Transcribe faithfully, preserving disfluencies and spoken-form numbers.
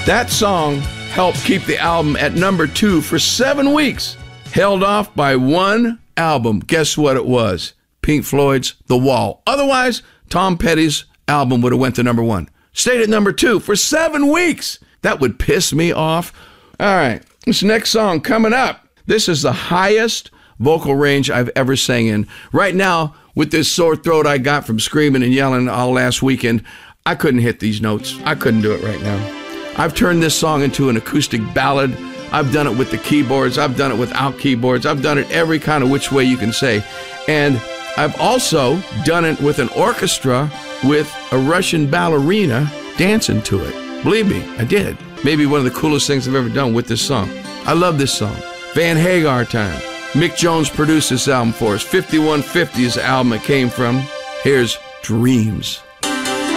That song helped keep the album at number two for seven weeks. Held off by one album. Guess what it was? Pink Floyd's The Wall. Otherwise, Tom Petty's album would have went to number one. Stayed at number two for seven weeks. That would piss me off. All right, this next song coming up. This is the highest vocal range I've ever sang in. Right now, with this sore throat I got from screaming and yelling all last weekend, I couldn't hit these notes. I couldn't do it right now. I've turned this song into an acoustic ballad. I've done it with the keyboards. I've done it without keyboards. I've done it every kind of which way you can say. And I've also done it with an orchestra with a Russian ballerina dancing to it. Believe me, I did. Maybe one of the coolest things I've ever done with this song. I love this song. Van Hagar time. Mick Jones produced this album for us. fifty-one fifty is the album it came from. Here's Dreams.